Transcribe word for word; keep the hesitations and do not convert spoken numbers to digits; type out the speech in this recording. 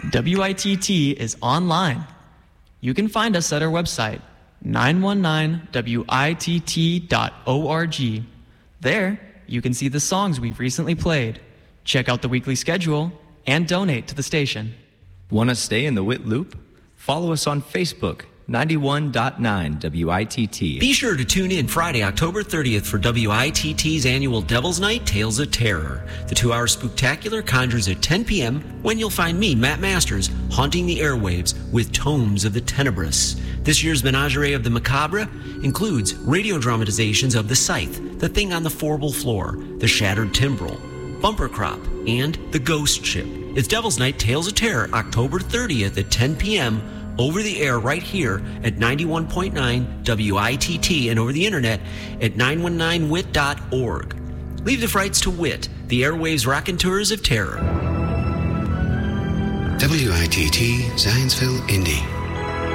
W I T T is online. You can find us at our website, nine one nine W I T T dot org. There, you can see the songs we've recently played, check out the weekly schedule, and donate to the station. Want to stay in the W I T loop? Follow us on Facebook, ninety-one point nine W I T T. Be sure to tune in Friday, October thirtieth for W I T T's annual Devil's Night Tales of Terror. The two-hour spooktacular conjures at ten p.m. when you'll find me, Matt Masters, haunting the airwaves with Tomes of the Tenebrous. This year's Menagerie of the Macabre includes radio dramatizations of The Scythe, The Thing on the Forble Floor, The Shattered Timbrel, Bumper Crop, and The Ghost Ship. It's Devil's Night Tales of Terror, October thirtieth at ten p.m. over the air right here at ninety-one point nine W I T T and over the internet at nine one nine wit dot org. Leave the frights to W I T, the airwaves raconteurs of terror. W I T T Zionsville, Indy.